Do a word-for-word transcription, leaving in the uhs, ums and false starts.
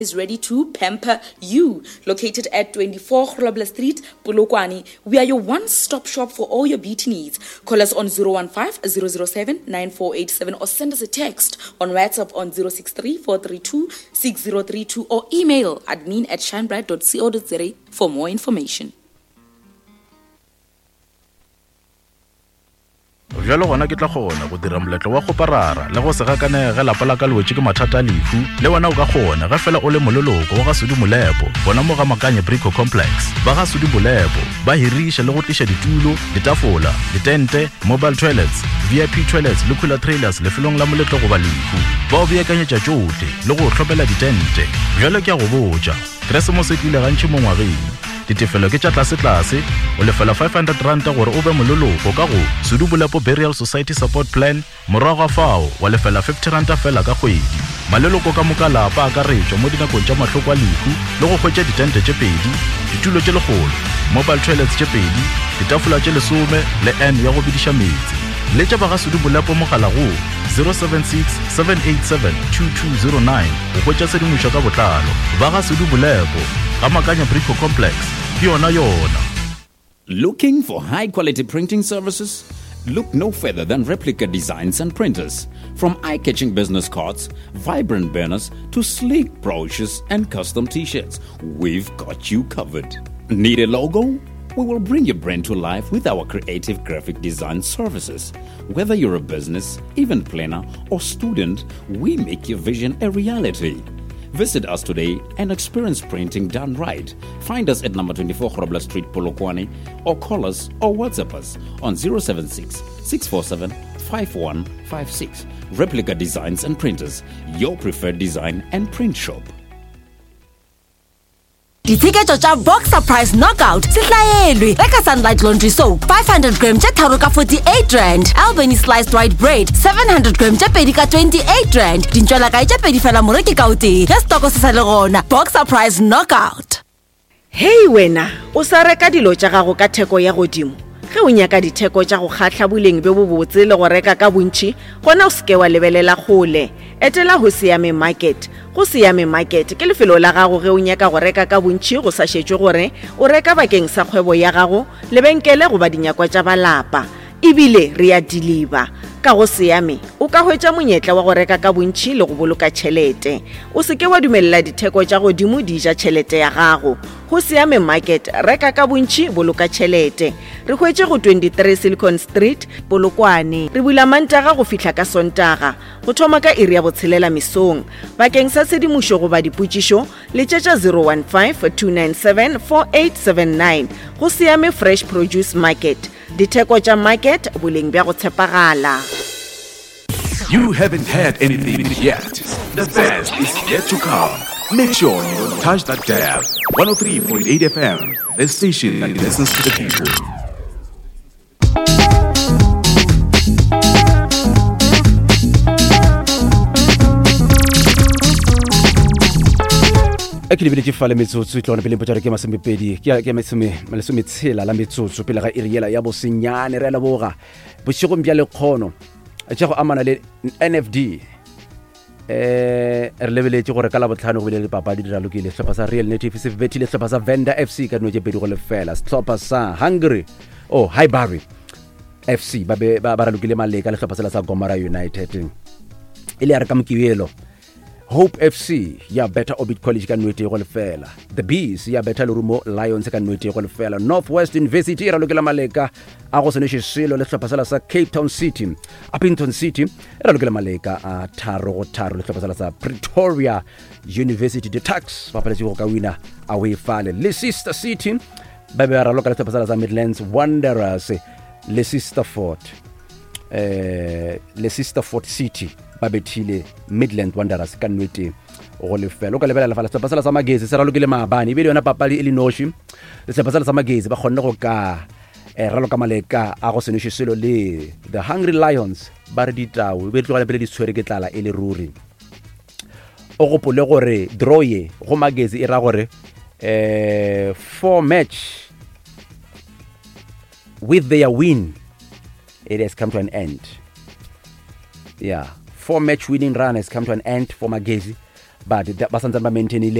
is ready to pamper you. Located at twenty-four Grobler Street, Polokwane, we are your one-stop shop for all your beauty needs. Call us on zero one five, zero zero seven, nine four eight seven or send us a text on WhatsApp on zero six three, four three two, six zero three two or email admin at shinebright dot co dot za for more information. Jalo gona ke tla gona go dira moletlo wa go parara le go se gakanege lapa la ka lwetse ke mathata a lefu le wena o ka gona ga fela o le mololoko wa ga Sudi Molepo bona mo ga Makanye Brico Complex ba ga Sudi Molepo ba hirisha le go tlisha ditulo ditafola ditente mobile toilets V I P toilets le cooler trailers le felong la moletlo go ba lefu ba o beakanyetša tšohle le go hlopela ditente jalo ke a go botša Christmas e tlile gantši mo ngwageng ditefelo ke tša tlase tlase o lefela five hundred rand gore o be mololoko ka go Sudi Molepo Burial Society Support Plan morago fao wa lefela fifty rand fela ka kgwedi maleloko ka moka lapa ka retšwa mo dinakong tša mahloko a lefu le go hwetša ditente tše pedi ditulo tše legolo mobile toilets tše pedi ditafola tše lesome le n ya go bediša metsi le tša ba ga Sudi Molepo mogala go zero seven six, seven eight seven, two two zero nine go hwetša sedimošo ka botlalo ba ga Sudi Molepo ga Makanye Brico Complex ke yona yona. Looking for high-quality printing services? Look no further than Replica Designs and Printers. From eye-catching business cards, vibrant banners, to sleek brochures and custom t-shirts, we've got you covered. Need a logo? We will bring your brand to life with our creative graphic design services. Whether you're a business, event planner, or student, we make your vision a reality. Visit us today and experience printing done right. Find us at number twenty-four Grobler Street, Polokwane, or call us or WhatsApp us on zero seven six, six four seven, five one five six. Replica Designs and Printers, your preferred design and print shop. Ditiketo tša Boxer Price Knockout sitlaelwe reka Sunlight Laundry Soap five hundred grams tša tharo ka forty-eight rand, Albany Sliced White Bread seven hundred grams tša pedi ka twenty-eight rand, dintšwela kae tša pedi fela moreki ka o tee ge stoko se sa le gona. Boxer Price Knockout. Hei wena o sa reka dilo tša gago ka theko ya godimo ge o nyaka ditheko tša go kgatla boleng be bo botse le go reka ka bontši gona o seke wa lebelela kgole etela Go Siame Market. Go Siame Market ke lefelo la gago ge o nyaka go reka ka bontši go sa šetšwe gore o reka bakeng sa kgwebo ya gago lebenkele goba dinyakwa tša balapa ebile re a deliver. Ka Go Siame o ka hwetša monyetla wa go reka ka bontši le go boloka tšhelete o seke wa dumelela ditheko tša godimo di ja tšhelete ya gago. Go Siame Market reka ka bontši boloka tšhelete re hwetše go twenty-three Silicon Street Polokwane re bula Mantaga go fihla ka Sontaga go thoma ka iri ya botshelela mesong bakeng sa sedimošo goba dipotšišo le tšetša zero one five, two nine seven, four eight seven nine. Go Siame Fresh Produce Market ditheko tša market boleng bja go tshepagala. You haven't had anything yet. The best is yet to come. Make sure you don't touch that dial. one oh three point eight F M, the station that listens to the people. Actually, we need to follow me to sweet on the Pilimpo Jareke Masumipedi, Kiamasumi, Malasumitsila, Lamitsu, Pilaga Iriela, Yabo Signan, Relabora, Bushum Bialo Kono, a Chaco Amana N F D. Eh, level to Calabotano with the Papa did look in the real native is vetted as a vendor F C can be able to fail as Topasa, Hungary, oh, High Barry F C, Babe Baralukilema Lake, Alpha Gomara United. Ilia Camkielo. Hope F C, ya better Orbit College can wait a fair. The Bees, ya better Lurumo Lions can wait a fair. Northwest University, Ralukila Maleka, Arosanish Silo, Let's Pasala, Cape Town City, Uppington City, Ralukila Maleka, Taro, Taro, Let's Pasala, Pretoria University, the tax, Papalasi winner, away file. Leicester City, Babara local Pasala Midlands Wanderers, Leicester Fort, Leicester Fort City. Babetile Midland Wanderers can wait o le fela ka lebela la fala tsapasala sa magezi se ralokile maabane be le yona papali Illinois le tsapasala sa magezi ba khonne go ka e raloka maleka a go senishe selo le the Hungry Lions ba re ditau be tlogela pele di tshwere ke tlala e le ruri o go pole gore draw go magezi e ra gore eh four match with their win it has come to an end. Yeah, four match winning run has come to an end for Magezi. but ba santsane ba maintainile